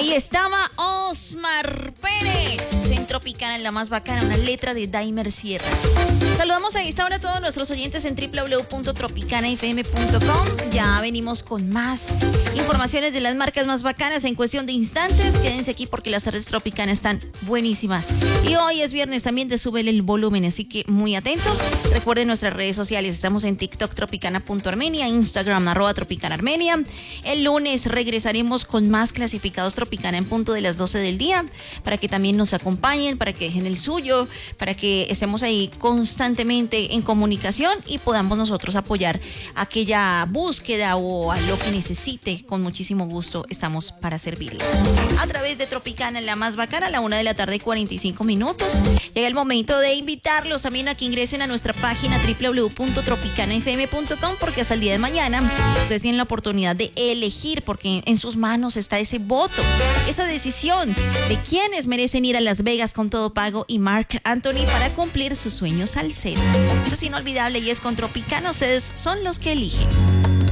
Ahí estaba Osmar Pérez en Tropicana, en la más bacana, una letra de Daimer Sierra. Saludamos a esta hora a todos nuestros oyentes en www.tropicanafm.com. Ya venimos con más informaciones de las marcas más bacanas en cuestión de instantes. Quédense aquí porque las tardes Tropicana están buenísimas. Y hoy es viernes también de Súbele el volumen, así que muy atentos. Recuerden nuestras redes sociales, estamos en TikTok tropicana.armenia, Instagram @tropicanaarmenia. El lunes regresaremos con más clasificados Tropicana en punto de las 12 del día, para que también nos acompañen, para que dejen el suyo, para que estemos ahí constantemente en comunicación y podamos nosotros apoyar aquella búsqueda o a lo que necesite. Con muchísimo gusto estamos para servirle. A través de Tropicana, la más bacana, a la 1:45 p.m. Llega el momento de invitarlos también a que ingresen a nuestra página www.tropicanafm.com, porque hasta el día de mañana ustedes tienen la oportunidad de elegir, porque en sus manos está ese voto, esa decisión de quiénes merecen ir a Las Vegas con todo pago y Marc Anthony para cumplir sus sueños salseros. Eso es inolvidable y es con Tropicana, ustedes son los que eligen.